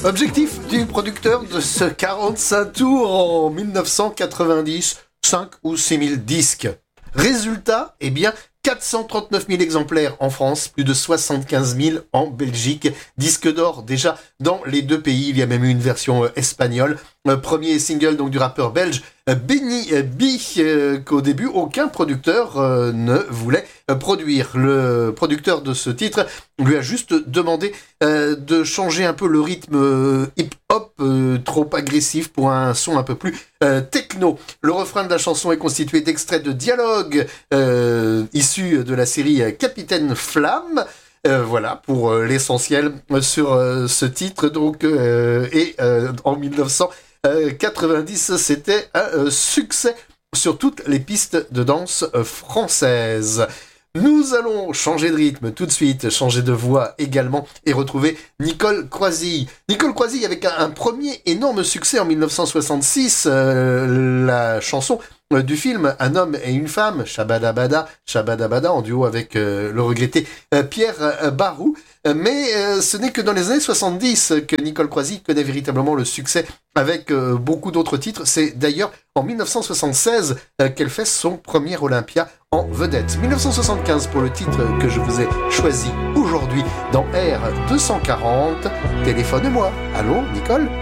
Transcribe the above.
Objectif du producteur de ce 45 tours en 1990, 5 ou 6 000 disques. Résultat, 439 000 exemplaires en France, plus de 75 000 en Belgique. Disque d'or déjà dans les deux pays, il y a même eu une version espagnole. Premier single donc du rappeur belge Benny B, qu'au début aucun producteur ne voulait produire. Le producteur de ce titre lui a juste demandé de changer un peu le rythme hip-hop trop agressif pour un son un peu plus techno. Le refrain de la chanson est constitué d'extraits de dialogues issus de la série Capitaine Flamme. Voilà pour l'essentiel sur ce titre donc en 1990 c'était un succès sur toutes les pistes de danse françaises. Nous allons changer de rythme tout de suite, changer de voix également et retrouver Nicole Croisille. Nicole Croisille avec un premier énorme succès en 1966, la chanson du film Un homme et une femme, Shabadabada, Shabadabada, en duo avec le regretté Pierre Barou. Mais ce n'est que dans les années 70 que Nicole Croisille connaît véritablement le succès avec beaucoup d'autres titres. C'est d'ailleurs en 1976 qu'elle fait son premier Olympia en vedette. 1975 pour le titre que je vous ai choisi aujourd'hui dans R240. Téléphone-moi. Allô, Nicole ?